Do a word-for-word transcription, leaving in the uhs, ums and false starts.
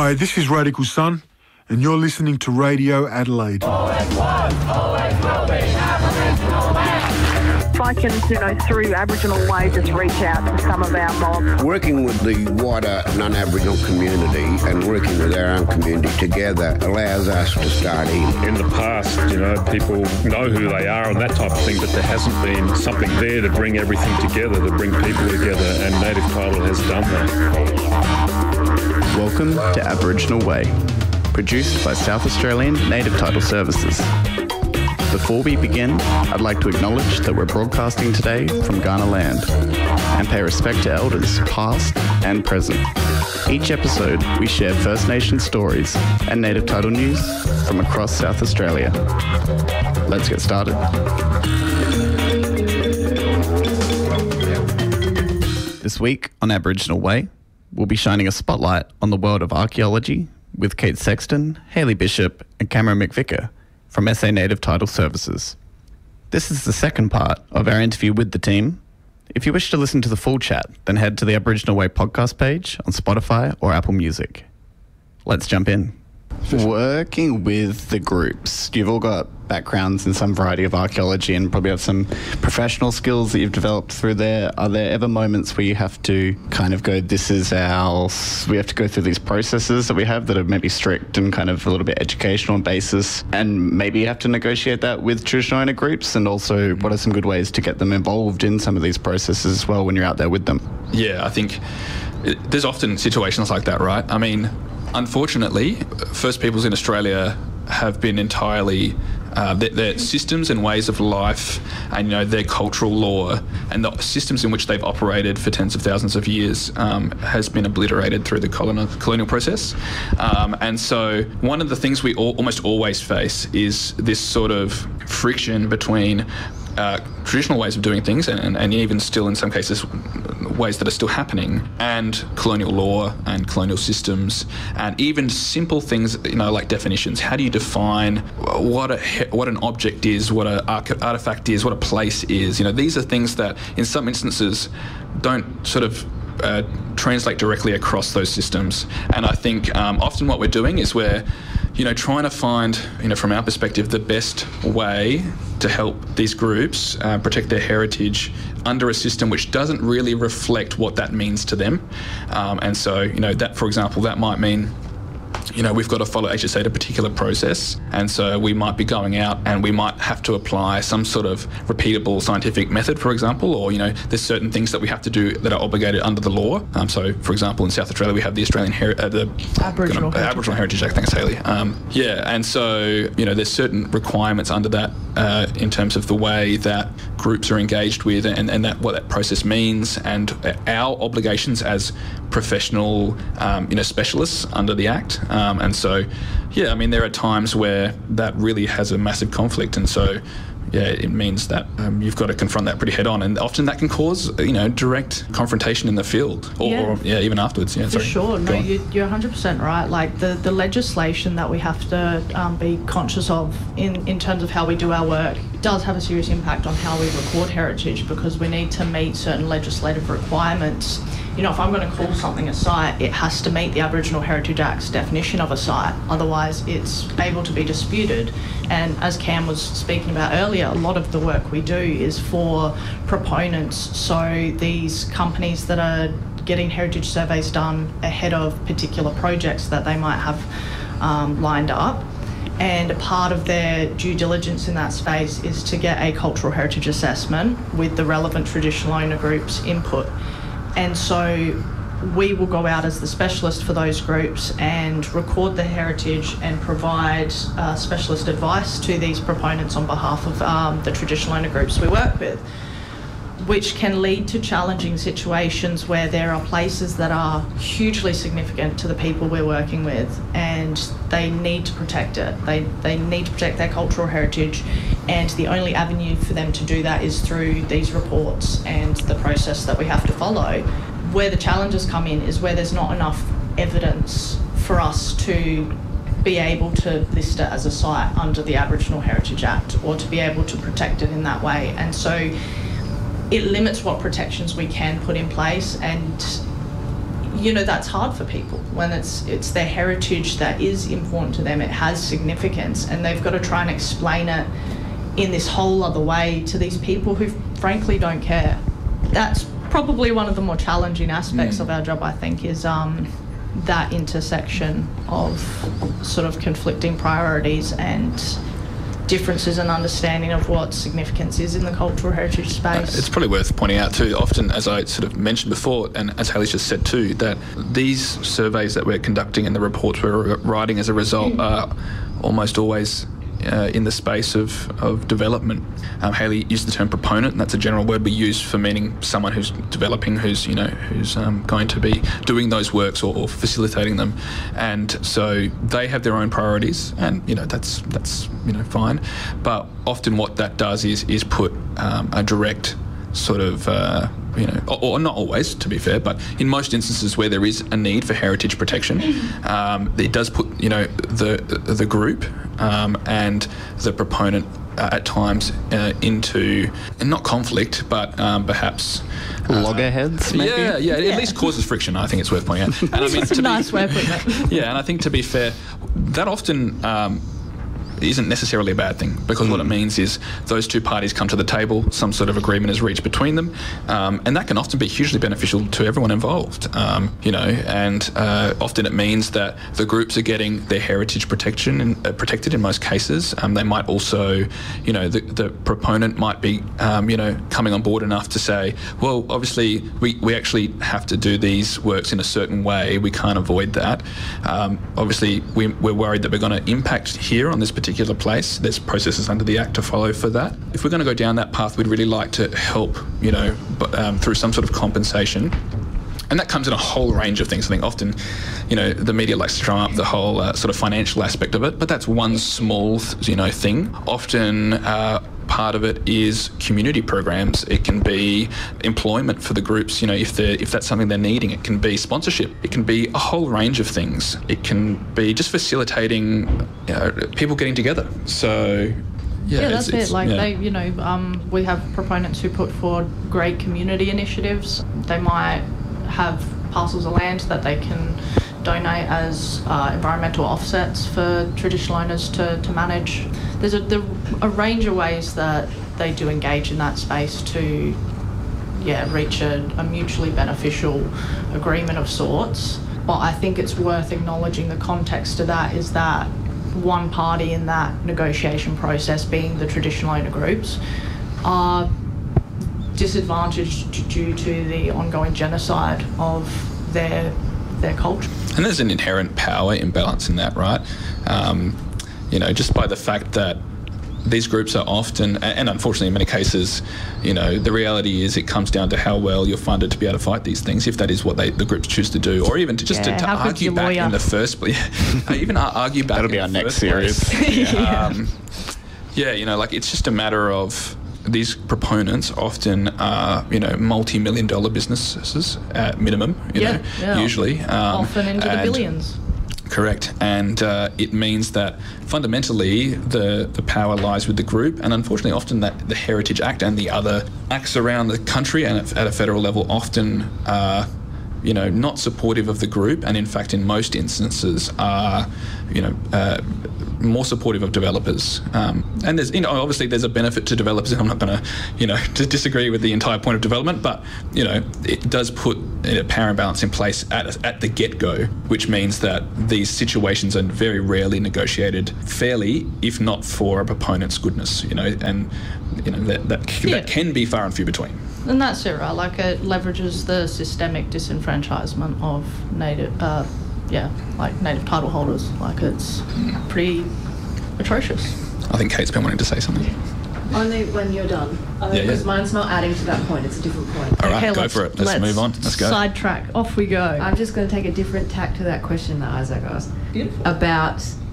Hi, this is Radical Sun, and you're listening to Radio Adelaide. Always was, always will be Aboriginal land. If I can, you know, through Aboriginal Way, just reach out to some of our mob. Working with the wider non-Aboriginal community and working with our own community together allows us to start in. In the past, you know, people know who they are and that type of thing, but there hasn't been something there to bring everything together, to bring people together, and Native Title has done that. Welcome to Aboriginal Way, produced by South Australian Native Title Services. Before we begin, I'd like to acknowledge that we're broadcasting today from Kaurna land and pay respect to elders past and present. Each episode, we share First Nation stories and Native Title news from across South Australia. Let's get started. This week on Aboriginal Way, we'll be shining a spotlight on the world of archaeology with Kate Sexton, Hayley Bishop and Cameron McVicker from S A Native Title Services. This is the second part of our interview with the team. If you wish to listen to the full chat, then head to the Aboriginal Way podcast page on Spotify or Apple Music. Let's jump in. Working with the groups, you've all got backgrounds in some variety of archaeology and probably have some professional skills that you've developed through there. Are there ever moments where you have to kind of go, this is our, we have to go through these processes that we have that are maybe strict and kind of a little bit educational basis, and maybe you have to negotiate that with traditional owner groups? And also, what are some good ways to get them involved in some of these processes as well when you're out there with them? Yeah, I think it, there's often situations like that, right? I mean, unfortunately, First Peoples in Australia have been entirely, uh, their, their systems and ways of life and, you know, their cultural law and the systems in which they've operated for tens of thousands of years um, has been obliterated through the colonial, colonial process. Um, and so one of the things we all, almost always face is this sort of friction between Uh, traditional ways of doing things and, and, and even still in some cases ways that are still happening, and colonial law and colonial systems, and even simple things, you know, like definitions. How do you define what a what an object is, what an artifact is, what a place is? You know, these are things that in some instances don't sort of uh, translate directly across those systems. And I think um, often what we're doing is we're you know, trying to find, you know, from our perspective, the best way to help these groups uh, protect their heritage under a system which doesn't really reflect what that means to them. Um, and so, you know, that, for example, that might mean, you know, we've got to follow H S A a particular process, and so we might be going out and we might have to apply some sort of repeatable scientific method, for example, or, you know, there's certain things that we have to do that are obligated under the law. Um, so, for example, in South Australia, we have the Australian Heri- uh, the Aboriginal, uh, Aboriginal Heritage Act. Thanks, Hayley. Um, yeah, and so, you know, there's certain requirements under that uh, in terms of the way that groups are engaged with and, and that what that process means, and our obligations as professional, um, you know, specialists under the Act. Um, and so, yeah, I mean, there are times where that really has a massive conflict. And so, yeah, it means that um, you've got to confront that pretty head on. And often that can cause, you know, direct confrontation in the field or, yeah. or yeah, even afterwards. Yeah, For sorry. sure. Go No, on. you, you're one hundred percent right. Like the, the legislation that we have to um, be conscious of in, in terms of how we do our work does have a serious impact on how we record heritage, because we need to meet certain legislative requirements. You know, if I'm going to call something a site, it has to meet the Aboriginal Heritage Act's definition of a site. Otherwise, it's able to be disputed. And as Cam was speaking about earlier, a lot of the work we do is for proponents. So these companies that are getting heritage surveys done ahead of particular projects that they might have um, lined up. And a part of their due diligence in that space is to get a cultural heritage assessment with the relevant traditional owner groups' input. And so we will go out as the specialist for those groups and record the heritage and provide uh, specialist advice to these proponents on behalf of um, the traditional owner groups we work with, which can lead to challenging situations where there are places that are hugely significant to the people we're working with, and they need to protect it. They, they need to protect their cultural heritage, and the only avenue for them to do that is through these reports and the process that we have to follow. Where the challenges come in is where there's not enough evidence for us to be able to list it as a site under the Aboriginal Heritage Act, or to be able to protect it in that way. And so it limits what protections we can put in place, and you know, that's hard for people when it's it's their heritage that is important to them. It has significance, and they've got to try and explain it in this whole other way to these people who frankly don't care. That's probably one of the more challenging aspects mm. of our job, I think, is um, that intersection of sort of conflicting priorities and differences in understanding of what significance is in the cultural heritage space. It's probably worth pointing out too, often, as I sort of mentioned before, and as Haley's just said too, that these surveys that we're conducting and the reports we're writing as a result are almost always Uh, in the space of, of development. Um, Haley used the term proponent, and that's a general word we use for meaning someone who's developing, who's you know who's um, going to be doing those works or, or facilitating them. And so they have their own priorities, and you know that's that's you know fine. But often what that does is is put um, a direct sort of uh, you know, or, or not always, to be fair, but in most instances where there is a need for heritage protection, um, it does put you know the the group um, and the proponent uh, at times uh, into not conflict, but um, perhaps uh, loggerheads. Maybe? Yeah, yeah, Yeah. At least causes friction. I think it's worth pointing out. And I mean, It's a to be- nice way of putting it. Yeah, and I think to be fair, that often um, isn't necessarily a bad thing, because mm. what it means is those two parties come to the table, some sort of agreement is reached between them, um, and that can often be hugely beneficial to everyone involved. Um, you know, and uh, often it means that the groups are getting their heritage protection and uh, protected in most cases. Um, they might also, you know, the, the proponent might be, um, you know, coming on board enough to say, well, obviously we, we actually have to do these works in a certain way. We can't avoid that. Um, obviously, we, we're worried that we're going to impact here on this particular particular place. There's processes under the Act to follow for that. If we're going to go down that path, we'd really like to help, you know, but, um, through some sort of compensation. And that comes in a whole range of things. I think often, you know, the media likes to drum up the whole uh, sort of financial aspect of it, but that's one small, you know, thing. Often, uh, part of it is community programs. It can be employment for the groups, you know, if they're if that's something they're needing. It can be sponsorship. It can be a whole range of things. It can be just facilitating, you know, people getting together. So yeah, yeah, that's it's, it's, it. Like yeah. they, you know, um, we have proponents who put forward great community initiatives. They might have parcels of land that they can donate as uh, environmental offsets for traditional owners to, to manage. There's a, there, a range of ways that they do engage in that space to, yeah, reach a, a mutually beneficial agreement of sorts. But I think it's worth acknowledging the context of that is that one party in that negotiation process, being the traditional owner groups, are disadvantaged due to the ongoing genocide of their their culture. And there's an inherent power imbalance in that, right? Um, you know, just by the fact that these groups are often, and unfortunately in many cases, you know, the reality is it comes down to how well you're funded to be able to fight these things, if that is what they, the groups choose to do, or even to just yeah, to, to argue back lawyer? in the first place. even argue back That'll in be the our next first series. place. yeah. Um, yeah, you know, like it's just a matter of these proponents often are, you know, multi-million dollar businesses at minimum, you yeah, know, yeah. usually. Um, Often into the billions. Correct. And uh, it means that fundamentally the, the power lies with the group, and unfortunately often that the Heritage Act and the other acts around the country and at, at a federal level often are, you know, not supportive of the group, and in fact in most instances are, you know, uh, more supportive of developers. Um, and there's, you know, obviously there's a benefit to developers, and I'm not going to, you know, to disagree with the entire point of development, but, you know, it does put a power imbalance in place at, at the get-go, which means that these situations are very rarely negotiated fairly, if not for a proponent's goodness, you know, and, you know, that, that, Yeah. that can be far and few between. And that's it, right? Like it leverages the systemic disenfranchisement of native, uh, yeah, like native title holders. Like it's pretty atrocious. I think Kate's been wanting to say something. Only when you're done. Uh, Yeah, because yeah. mine's not adding to that point, it's a different point. All right, Okay, go let's- for it. Let's, move on. Let's go. Sidetrack. Off we go. I'm just going to take a different tack to that question that Isaac asked. Beautiful. About